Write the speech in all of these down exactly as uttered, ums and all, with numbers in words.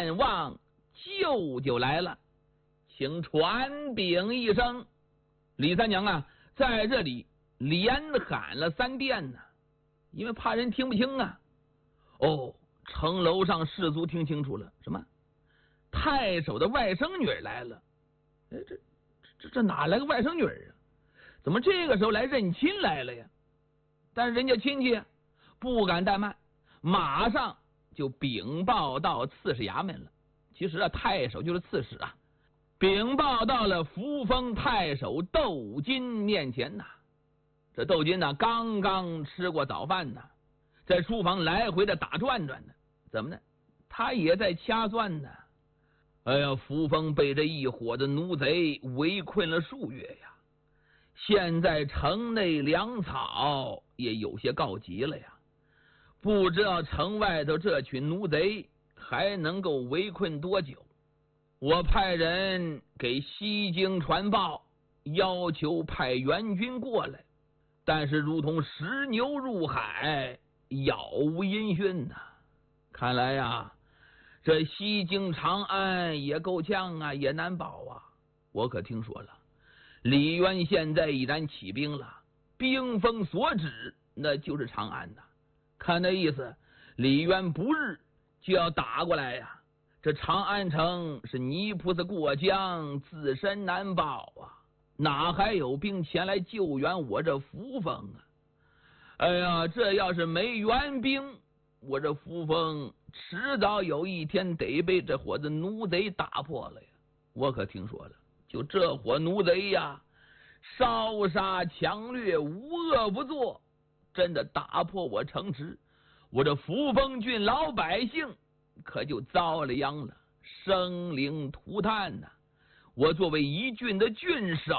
愿望舅舅来了，请传禀一声。李三娘啊，在这里连喊了三遍呢，因为怕人听不清啊。哦，城楼上士卒听清楚了，什么？太守的外甥女来了。哎，这这这哪来个外甥女啊？怎么这个时候来认亲来了呀？但是人家亲戚不敢怠慢，马上就禀报到刺史衙门了。其实啊，太守就是刺史啊。禀报到了扶风太守窦金面前呐。这窦金呢，刚刚吃过早饭呢，在书房来回的打转转呢。怎么呢？他也在掐算呢。哎呀，扶风被这一伙的奴贼围困了数月呀，现在城内粮草也有些告急了呀，不知道城外头这群奴贼还能够围困多久。我派人给西京传报，要求派援军过来，但是如同石牛入海，杳无音讯呐。看来呀，这西京长安也够呛啊，也难保啊。我可听说了，李渊现在已然起兵了，兵锋所指那就是长安呐。看那意思，李渊不日就要打过来呀。这长安城是泥菩萨过江，自身难保啊，哪还有兵前来救援我这扶风啊？哎呀，这要是没援兵，我这扶风迟早有一天得被这伙子奴贼打破了呀。我可听说了，就这伙奴贼呀，烧杀抢掠，无恶不作，真的打破我城池，我这扶风郡老百姓可就遭了殃了，生灵涂炭呐、啊！我作为一郡的郡守，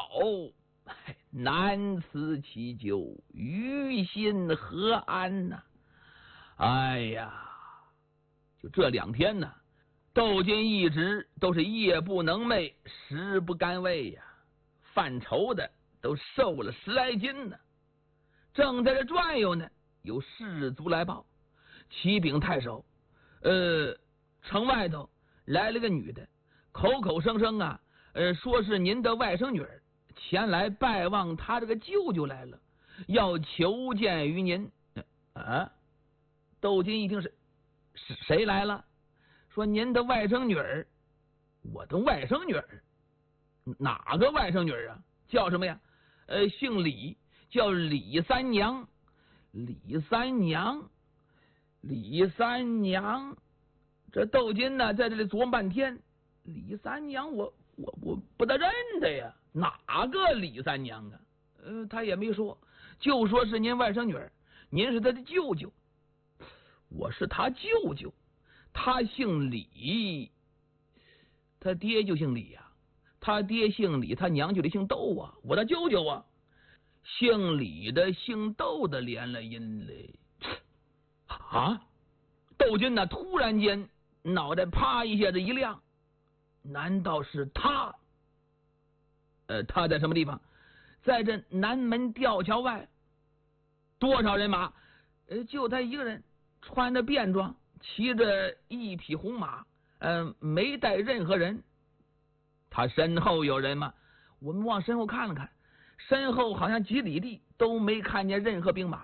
难辞其咎，于心何安呐、啊？哎呀，就这两天呢，窦金一直都是夜不能寐，食不甘味呀，犯愁的都瘦了十来斤呢。正在这转悠呢，有士卒来报，启禀太守，呃，城外头来了个女的，口口声声啊，呃，说是您的外甥女儿，前来拜望他这个舅舅来了，要求见于您。啊，窦金一听是是谁来了？说您的外甥女儿。我的外甥女儿？哪个外甥女儿啊？叫什么呀？呃，姓李，叫李三娘。李三娘，李三娘。这窦金呢，在这里琢磨半天，李三娘我，我我我不得认得呀，哪个李三娘啊？呃，他也没说，就说是您外甥女儿，您是他的舅舅。我是他舅舅，他姓李，他爹就姓李呀、啊，他爹姓李，他娘就得姓窦啊，我的舅舅啊，姓李的姓窦的连了姻嘞。啊！窦金呢，突然间脑袋啪一下子一亮，难道是他？呃，他在什么地方？在这南门吊桥外。多少人马？呃，就他一个人，穿着便装，骑着一匹红马，呃，没带任何人。他身后有人吗？我们往身后看了看，身后好像几里地都没看见任何兵马。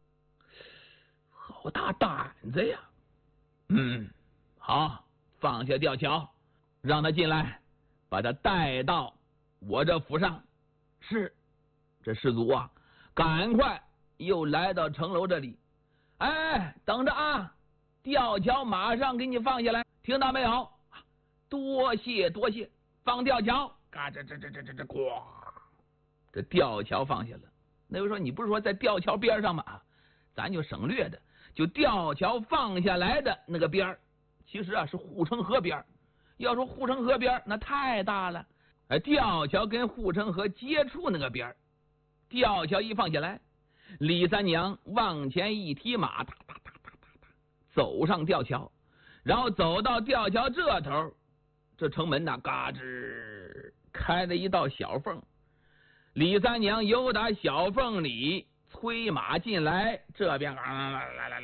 好大胆子呀！嗯，好，放下吊桥，让他进来，把他带到我这府上。是，这士卒啊，赶快又来到城楼这里。哎，等着啊，吊桥马上给你放下来，听到没有？多谢多谢，放吊桥，嘎吱吱吱吱吱吱，咣，这吊桥放下了。那位说，你不是说在吊桥边上吗？啊，咱就省略的，就吊桥放下来的那个边儿，其实啊是护城河边儿。要说护城河边儿，那太大了。哎，吊桥跟护城河接触那个边儿，吊桥一放下来，李三娘往前一踢马，哒哒哒哒哒哒，走上吊桥，然后走到吊桥这头，这城门呐，嘎吱开了一道小缝。李三娘由打小缝里催马进来，这边啊来来